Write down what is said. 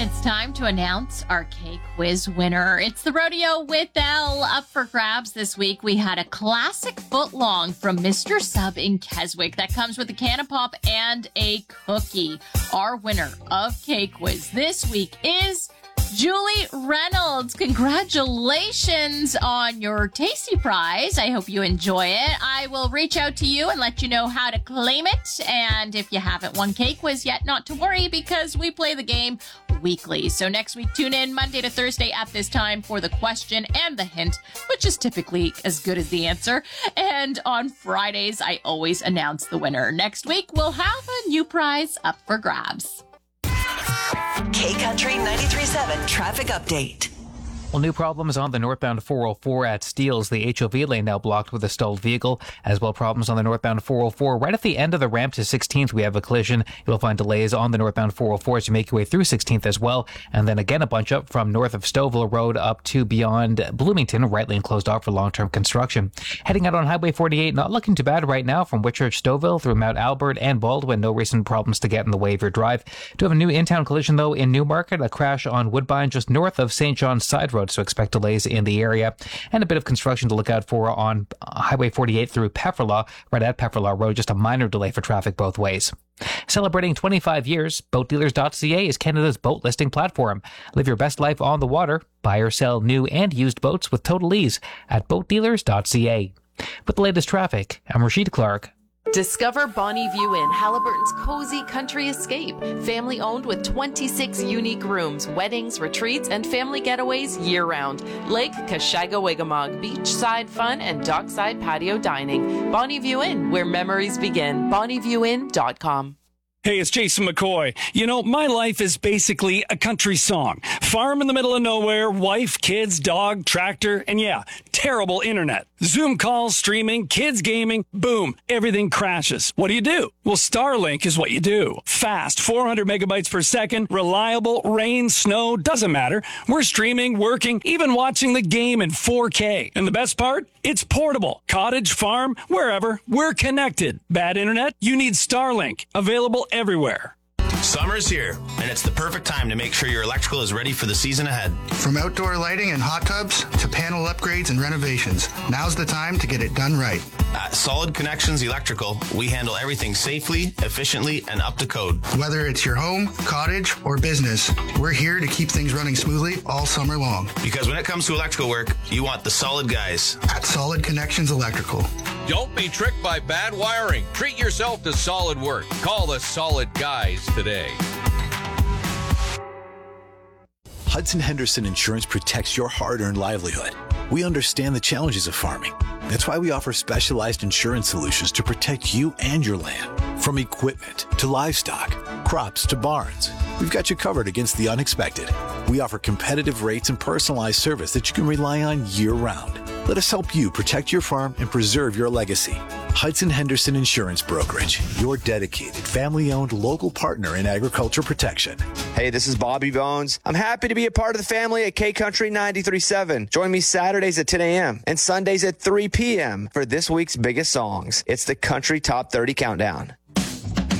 It's time to announce our K-Quiz winner. It's the Rodeo with Elle. Up for grabs this week, we had a classic footlong from Mr. Sub in Keswick that comes with a can of pop and a cookie. Our winner of K-Quiz this week is Julie Reynolds. Congratulations on your tasty prize. I hope you enjoy it. I will reach out to you and let you know how to claim it. And if you haven't won K-Quiz yet, not to worry, because we play the game weekly. So next week, tune in Monday to Thursday at this time for the question and the hint, which is typically as good as the answer. And on Fridays, I always announce the winner. Next week, we'll have a new prize up for grabs. K-Country 93.7 traffic update. Well, new problems on the northbound 404 at Steeles. The HOV lane now blocked with a stalled vehicle. As well, problems on the northbound 404. Right at the end of the ramp to 16th, we have a collision. You'll find delays on the northbound 404 as you make your way through 16th as well. And then again, a bunch up from north of Stouffville Road up to beyond Bloomington. Right lane closed off for long-term construction. Heading out on Highway 48, not looking too bad right now from Whitchurch, Stouffville through Mount Albert and Baldwin. No recent problems to get in the way of your drive. Do have a new in-town collision, though, in Newmarket. A crash on Woodbine just north of St. John's Side Road. So expect delays in the area, and a bit of construction to look out for on Highway 48 through Pefferlaw, right at Pefferlaw Road. Just a minor delay for traffic both ways. Celebrating 25 years, BoatDealers.ca is Canada's boat listing platform. Live your best life on the water. Buy or sell new and used boats with total ease at BoatDealers.ca. With the latest traffic, I'm Rashid Clark. Discover Bonnie View Inn, Halliburton's cozy country escape. Family owned with 26 unique rooms, weddings, retreats, and family getaways year-round. Lake Kashaga-Wigamog, beachside fun, and dockside patio dining. Bonnie View Inn, where memories begin. BonnieViewInn.com. Hey, it's Jason McCoy. You know, my life is basically a country song. Farm in the middle of nowhere, wife, kids, dog, tractor, and yeah, terrible internet. Zoom calls, streaming, kids gaming, boom, everything crashes. What do? Well, Starlink is what you do. Fast, 400 megabytes per second, reliable, rain, snow, doesn't matter. We're streaming, working, even watching the game in 4K. And the best part? It's portable. Cottage, farm, wherever, we're connected. Bad internet? You need Starlink. Available everywhere. Summer's here, and it's the perfect time to make sure your electrical is ready for the season ahead. From outdoor lighting and hot tubs to panel upgrades and renovations, now's the time to get it done right. At Solid Connections Electrical, we handle everything safely, efficiently, and up to code. Whether it's your home, cottage, or business, we're here to keep things running smoothly all summer long. Because when it comes to electrical work, you want the solid guys. At Solid Connections Electrical. Don't be tricked by bad wiring. Treat yourself to solid work. Call the Solid Guys today. Hudson Henderson Insurance protects your hard-earned livelihood. We understand the challenges of farming. That's why we offer specialized insurance solutions to protect you and your land. From equipment to livestock, crops to barns, we've got you covered against the unexpected. We offer competitive rates and personalized service that you can rely on year-round. Let us help you protect your farm and preserve your legacy. Hudson Henderson Insurance Brokerage, your dedicated, family-owned local partner in agriculture protection. Hey, this is Bobby Bones. I'm happy to be a part of the family at K-Country 93.7. Join me Saturdays at 10 a.m. and Sundays at 3 p.m. for this week's biggest songs. It's the Country Top 30 Countdown.